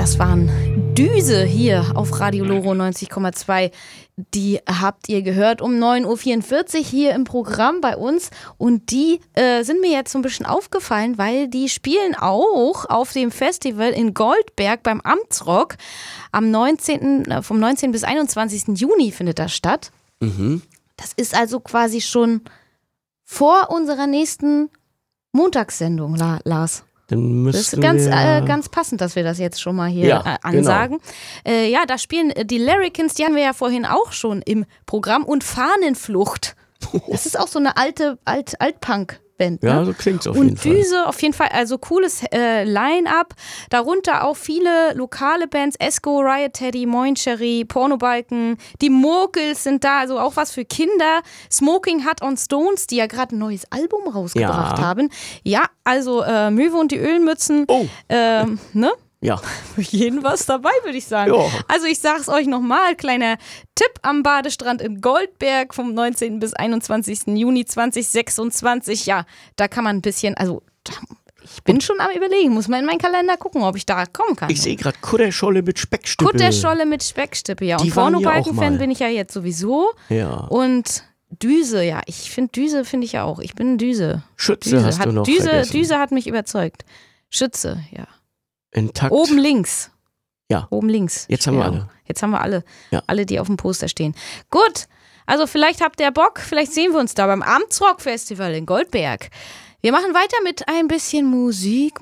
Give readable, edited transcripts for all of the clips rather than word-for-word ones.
Das waren Düse hier auf Radio Loro 90,2. Die habt ihr gehört um 9.44 Uhr hier im Programm bei uns. Und die sind mir jetzt so ein bisschen aufgefallen, weil die spielen auch auf dem Festival in Goldberg beim Amtsrock. Vom 19. bis 21. Juni findet das statt. Mhm. Das ist also quasi schon vor unserer nächsten Montagssendung, Lars. Dann das ist ganz passend, dass wir das jetzt schon mal hier ansagen. Genau. Da spielen die Larrikins, die haben wir ja vorhin auch schon im Programm, und Fahnenflucht. Das ist auch so eine Alt-Punk-Band. Ne? Ja, so klingt es auf jeden Fall. Und Düse auf jeden Fall, also cooles Line-Up. Darunter auch viele lokale Bands, Esco, Riot Teddy, Moin Cherry, Pornobalken, die Murkels sind da, also auch was für Kinder. Smoking Hut on Stones, die ja gerade ein neues Album rausgebracht haben. Ja, also Möwe und die Ölmützen, ne? Ja. Für jeden was dabei, würde ich sagen. Ja. Also ich sag's euch nochmal, kleiner Tipp am Badestrand in Goldberg vom 19. bis 21. Juni 2026. Ja, da kann man ein bisschen, also ich bin schon am Überlegen, muss mal in meinen Kalender gucken, ob ich da kommen kann. Ich sehe gerade Kutterscholle mit Speckstüppe. Kutterscholle mit Speckstüppe, ja. Und Pornobalken-Fan bin ich ja jetzt sowieso. Ja. Und Düse, ja, Düse finde ich ja auch. Ich bin Düse. Schütze hast du noch vergessen. Düse hat mich überzeugt. Schütze, ja. Intakt. Oben links. Ja. Oben links. Jetzt haben wir alle. Jetzt haben wir alle. Ja. Alle, die auf dem Poster stehen. Gut. Also vielleicht habt ihr Bock. Vielleicht sehen wir uns da beim Amtsrock Festival in Goldberg. Wir machen weiter mit ein bisschen Musik,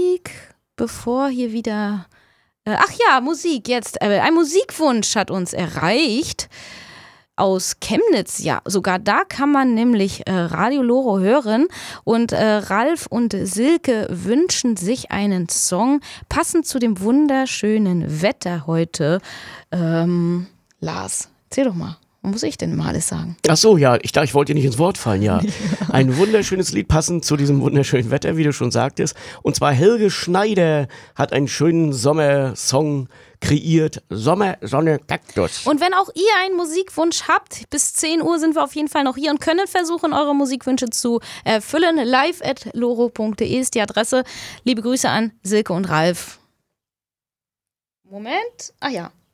bevor hier wieder... Musik jetzt. Ein Musikwunsch hat uns erreicht. Aus Chemnitz, ja, sogar da kann man nämlich Radio Loro hören, und Ralf und Silke wünschen sich einen Song, passend zu dem wunderschönen Wetter heute. Lars, erzähl doch mal, was muss ich denn mal alles sagen? Ach so, ja, ich dachte, ich wollte dir nicht ins Wort fallen, ja. Ein wunderschönes Lied, passend zu diesem wunderschönen Wetter, wie du schon sagtest, und zwar Helge Schneider hat einen schönen Sommersong kreiert, Sommer, Sonne, Kaktus. Und wenn auch ihr einen Musikwunsch habt, bis 10 Uhr sind wir auf jeden Fall noch hier und können versuchen, eure Musikwünsche zu erfüllen. live@loro.de ist die Adresse. Liebe Grüße an Silke und Ralf. Moment. Ach ja.